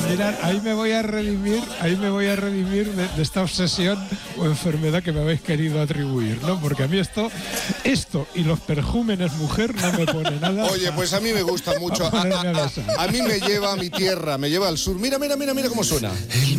Mirad, ahí me voy a redimir de esta obsesión o enfermedad que me habéis querido atribuir, ¿no? Porque a mí esto y los perjúmenes mujer no me pone nada. Oye, pues a mí me gusta mucho. A mí me lleva a mi tierra, me lleva al sur. Mira cómo suena.